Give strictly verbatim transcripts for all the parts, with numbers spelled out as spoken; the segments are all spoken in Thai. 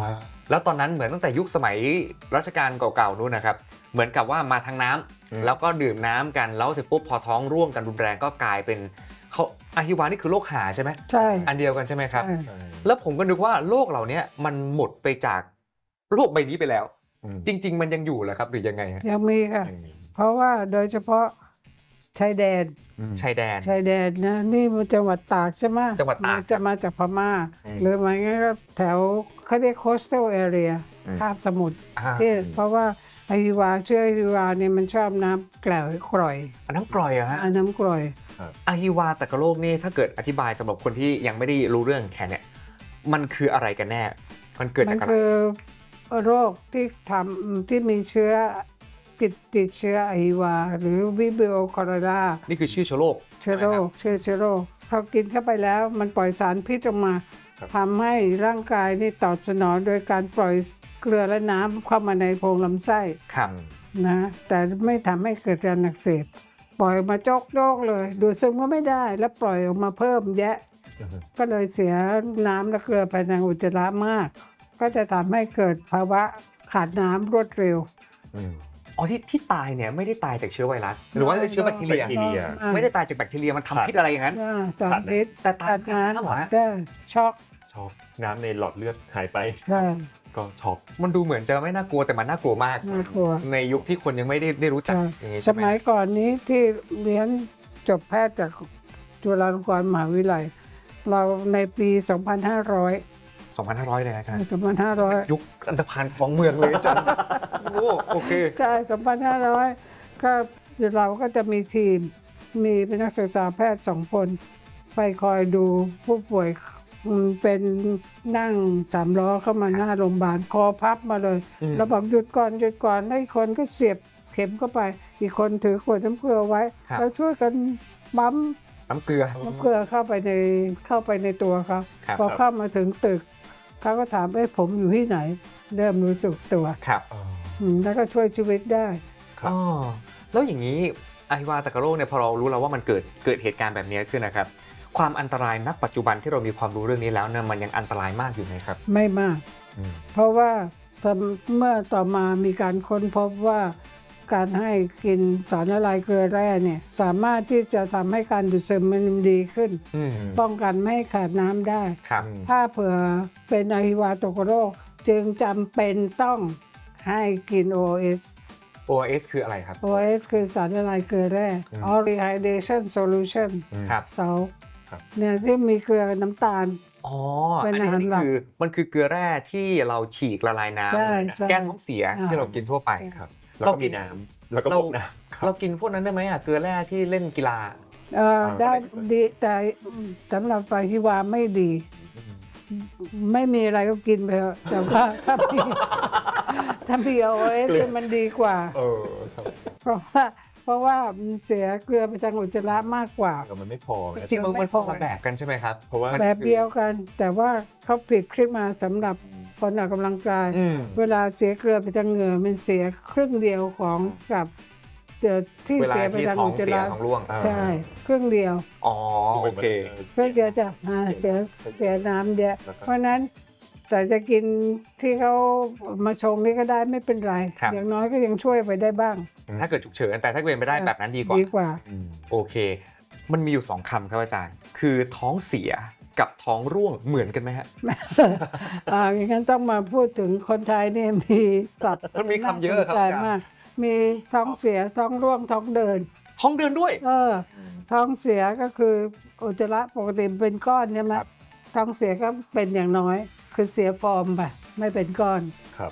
แล้วตอนนั้นเหมือนตั้งแต่ยุคสมัยรัชกาลเก่าๆนู้นนะครับเหมือนกับว่ามาทางน้ำแล้วก็ดื่มน้ำกันแล้วเสร็จปุ๊บพอท้องร่วงกันรุนแรงก็กลายเป็นเขาอหิวานี่คือโรคหาใช่ไหมใช่อันเดียวกันใช่ไหมครับแล้วผมก็นึกว่าโรคเหล่านี้มันหมดไปจากโลกใบนี้ไปแล้วจริงๆมันยังอยู่เหรอครับหรือยังไงยังมีค่ะเพราะว่าโดยเฉพาะชายแดนชายแดนชายแดนนะนี่มันจังหวัดตากใช่ไหมจังหวัดตากจะมาจากพม่าหรือไม่งั้นก็แถวเขาเรียก coastal area คาบสมุทรที่เพราะว่าอหิวาเชื้ออหิวาเนี่ยมันชอบน้ำกร่อยกร่อยน้ำกร่อยอะฮะน้ำกร่อยอหิวาตกโรคนี่ถ้าเกิดอธิบายสำหรับคนที่ยังไม่ได้รู้เรื่องแค่เนี่ยมันคืออะไรกันแน่มันเกิดจากอะไรมันคือโรคที่ทำที่มีเชื้อติดติดเชื้ออหิวาหรือวิบิโอคอร์รานี่คือชื่อเชื้อโรคเชื้อโรคเชื้อเชื้อโรคเขากินเข้าไปแล้วมันปล่อยสารพิษออกมาทำให้ร่างกายนี่ตอบสนองโดยการปล่อยเกลือและน้ำเข้ามาในโพรงลำไส้นะแต่ไม่ทำให้เกิดการอักเสบปล่อยมาโจกโจกเลยดูดซึมก็ไม่ได้แล้วปล่อยออกมาเพิ่มแยะก็เลยเสียน้ำและเกลือไปในอุจจาระมากก็จะทำให้เกิดภาวะขาดน้ำรวดเร็วอ๋อที่ที่ตายเนี่ยไม่ได้ตายจากเชื้อไวรัสหรือว่าเชื้อแบคทีเรียไม่ได้ตายจากแบคทีเรียมันทำพิษอะไรอย่างนั้นจากพิษแต่ตายจากน้ำได้ช็อกช็อกน้ำในหลอดเลือดหายไปก็ช็อกมันดูเหมือนจะไม่น่ากลัวแต่มันน่ากลัวมากในยุคที่คนยังไม่ได้ได้รู้จักสมัยก่อนนี้ที่เรียนจบแพทย์จากจุฬาลงกรณ์มหาวิทยาลัยเราในปีสองพันห้าร้อยสองพันห้าร้อยเลยอาจารย์สองพันห้าร้อยยุคอันธพาลของเมืองเลยอาจารย์โอ้โอเคใช่สองพันห้าร้อยก็เราก็จะมีทีมมีเป็นนักศึกษาแพทย์สองคนไปคอยดูผู้ป่วยเป็นนั่งสามล้อเข้ามาหน้าโรงพยาบาลคอพับมาเลยแล้วบอกหยุดก่อนหยุดก่อนให้คนก็เสียบเข็มเข้าไปอีกคนถือขวดน้ำเกลือไว้แล้วช่วยกันปั๊มน้ำเกลือน้ำเกลือเข้าไปในเข้าไปในตัวเขาพอเข้ามาถึงตึกเขาก็ถามเอ้ผมอยู่ที่ไหนเริ่มรู้สึกตัวครับแล้วก็ช่วยชีวิตได้อ๋อแล้วอย่างนี้อหิวาตกโรคเนี่ยพอเรารู้แล้วว่ามันเกิดเกิดเหตุการณ์แบบนี้ขึ้นนะครับความอันตรายณปัจจุบันที่เรามีความรู้เรื่องนี้แล้วเนี่ยมันยังอันตรายมากอยู่ไหมครับไม่มากเพราะว่าเมื่อต่อมามีการค้นพบว่าการให้กินสารละลายเกลือแร่เนี่ยสามารถที่จะทำให้การดูดซึมมันดีขึ้นป้องกันไม่ให้ขาดน้ำได้ถ้าเผื่อเป็นอหิวาตกโรคจึงจำเป็นต้องให้กิน โอ อาร์ เอสโอ อาร์ เอส คืออะไรครับโอ อาร์ เอส คือสารละลายเกลือแร่ Aldehyde Solution เซลเนี่ยที่มีเกลือน้ำตาลอ๋ออันนี้คือมันคือเกลือแร่ที่เราฉีกละลายน้ำแก้ท้องเสียที่เรากินทั่วไปครับเรากินน้ำแล้วก็พวกน้ำเรากินพวกนั้นได้ไหมอ่ะเกลือแร่ที่เล่นกีฬาเออได้ดีแต่สำหรับอหิวาไม่ดีไม่มีอะไรก็กินไปเถอะแต่ว่าถ้ามีถ้ามี โอ อาร์ เอส มันดีกว่าเพราะว่าเพราะว่าเสียเกลือไปทางอุจจาระมากกว่ามันไม่พอจริงมันไม่พอแบบกันใช่ไหมครับเพราะว่าแบบเดียวกันแต่ว่าเขาผลิตขึ้นมาสำหรับคนออกกำลังกายเวลาเสียเกลือไปทางเหงื่อมันเสียครึ่งเดียวของกับที่เสียไปทางอุจจาระใช่ครึ่งเดียวอ๋อโอเคครึ่งเดียวจะเสียเสียน้ำเยอะเพราะนั้นแต่จะกินที่เขามาชงนี่ก็ได้ไม่เป็นไรอย่างน้อยก็ยังช่วยไปได้บ้างถ้าเกิดฉุกเฉินแต่ถ้าเป็นไปได้แบบนั้นดีกว่าดีกว่าโอเคมันมีอยู่สองคำครับอาจารย์คือท้องเสียกับท้องร่วงเหมือนกันไหมฮะอ่าอย่างนั้นต้องมาพูดถึงคนไทยนี่มีศัพท์มันมีคำเยอะครับอาจารย์มีท้องเสียท้องร่วงท้องเดินท้องเดินด้วยเออท้องเสียก็คืออุจจาระปกติเป็นก้อนใช่ไหมท้องเสียก็เป็นอย่างน้อยคือเสียฟอร์มไปไม่เป็นก้อนครับ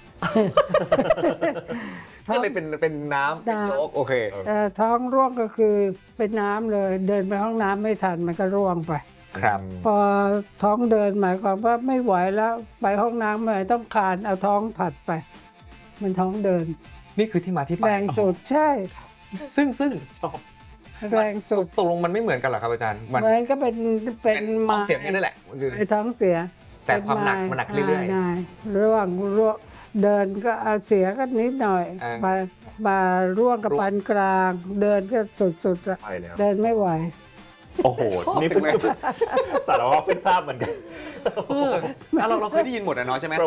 ก็เลยเป็นเป็นน้ำเป็นโจ๊กโอเคท้องร่วงก็คือเป็นน้ำเลยเดินไปห้องน้ำไม่ทันมันก็ร่วงไปครับพอท้องเดินหมายความว่าไม่ไหวแล้วไปห้องน้ำไม่ต้องคานเอาท้องถัดไปมันท้องเดินนี่คือที่มาที่ไปแรงสุดใช่ซึ่งซึ่งชอบแรงสุดตกลงมันไม่เหมือนกันเหรอครับอาจารย์มันก็เป็นเป็นท้องเสียนี่แหละไอ้ท้องเสียแต่ความหนักมันหนักเรื่อยๆร่วงร่วงเดินก็เสียก็นิดหน่อยมามาร่วงกับปานกลางเดินก็สุดๆเดินไม่ไหวโอ้โหนี่เพิ่งสารวัตรเพิ่งทราบเหมือนกันเราเราเคยได้ยินหมดนะเนาะใช่ไหม